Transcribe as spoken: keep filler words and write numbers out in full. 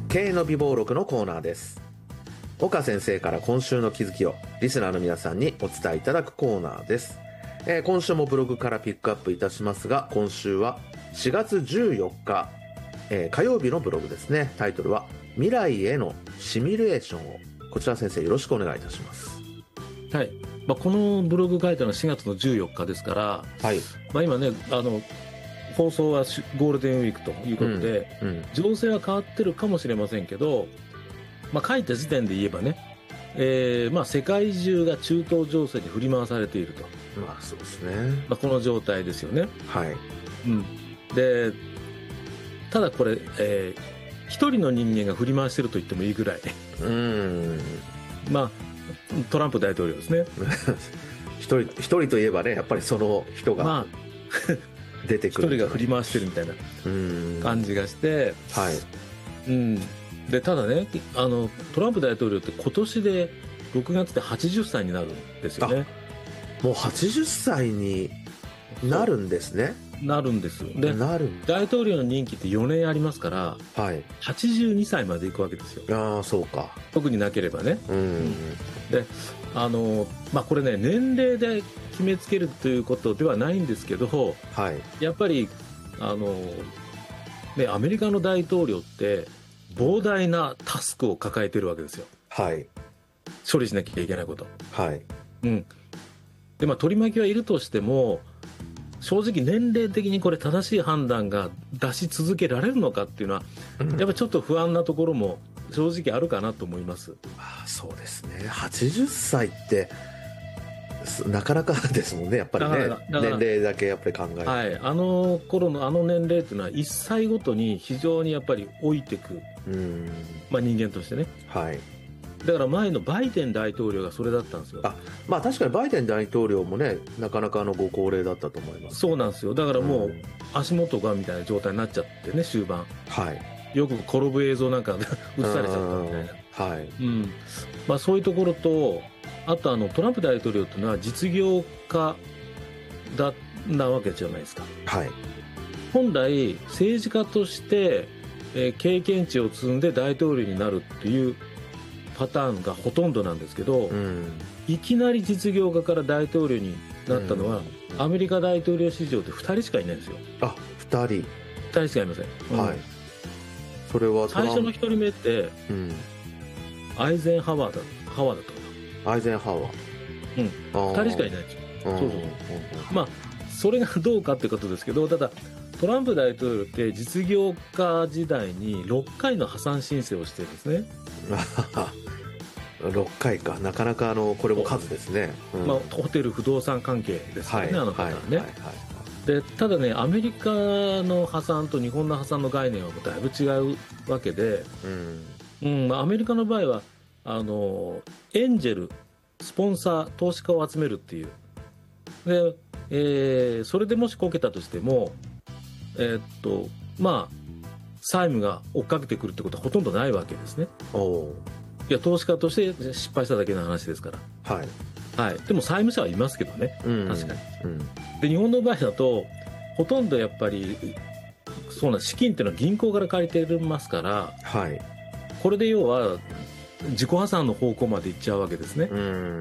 経営の美貌録のコーナーです。岡先生から今週の気づきをリスナーの皆さんにお伝えいただくコーナーです。えー、今週もブログからピックアップいたしますが、今週はしがつじゅうよっか、えー、火曜日のブログですね。タイトルは未来へのシミュレーションを。こちら先生よろしくお願いいたします。 はい、まあ、このブログ書いたのはしがつのじゅうよっかですから、はい、まあ、今ねあの放送はゴールデンウィークということで、うんうん、情勢は変わってるかもしれませんけど、まあ、書いた時点で言えばね、えーまあ、世界中が中東情勢に振り回されていると、 まあそうですね、 まあ、この状態ですよね。 はい、 うん、でただこれ、えー、一人の人間が振り回してると言ってもいいぐらいうんまあトランプ大統領ですね一人一人といえばね、やっぱりその人が、まあ出てくる一人が振り回してるみたいな感じがして、 はい、 うん、でただねあのトランプ大統領って今年でろくがつではちじゅっさいになるんですよね。 もうはちじゅっさいになるんですね。 なるんです。でなる大統領の任期ってよねんありますから、はい、はちじゅうにさいまでいくわけですよ。 ああそうか。 特になければね。 うん、うん、 であの、まあ、これね年齢で決めつけるということではないんですけど、はい、やっぱりあの、ね、アメリカの大統領って膨大なタスクを抱えてるわけですよ。 はい、 処理しなきゃいけないこと、 はい、うんでまあ、取り巻きはいるとしても正直年齢的にこれ正しい判断が出し続けられるのかっていうのは、うん、やっぱりちょっと不安なところも正直あるかなと思います。 ああそうですね。はちじゅっさいってなかなかですもんね、やっぱりね。年齢だけやっぱり考える、 はい、あの頃のあの年齢っていうのはいっさいごとに非常にやっぱり老いてく、うんまあ、人間としてね、はい、だから前のバイデン大統領がそれだったんですよ。 あ、まあ確かにバイデン大統領もねなかなかのご高齢だったと思います。 そうなんですよ。だからもう足元がみたいな状態になっちゃってね終盤、はい、よく転ぶ映像なんか映されちゃったみたいな、はい、うんまあ、そういうところとあとあのトランプ大統領というのは実業家だなわけじゃないですか。はい、本来政治家として、えー、経験値を積んで大統領になるっていうパターンがほとんどなんですけど、うん、いきなり実業家から大統領になったのは、うん、アメリカ大統領史上でふたりしかいないんですよ。 あ、ふたりふたりしかいません、うん、はい、 それは最初のひとりめって、うん、アイゼンハワーだハワーだったかな。 アイゼンハワー、 うん、ふたりしかいないんですよ。そうそう、まあそれがどうかってことですけど、ただトランプ大統領って実業家時代にろっかいの破産申請をしてるんですねろっかいか、なかなかあのこれも数ですね、 うんまあ、ホテル不動産関係ですからね、はい、あの方はね、はいはいはい、でただねアメリカの破産と日本の破産の概念はだいぶ違うわけで、うんうん、アメリカの場合はあのエンジェルスポンサー投資家を集めるっていうで、えー、それでもしこけたとしてもえー、っとまあ債務が追っかけてくるってことはほとんどないわけですね。おいや投資家として失敗しただけの話ですから、はいはい、でも債務者はいますけどね、うん、確かに、うん、で日本の場合だとほとんどやっぱりそうな資金っていうのは銀行から借りてますから、はい、これで要は自己破産の方向まで行っちゃうわけですね。うん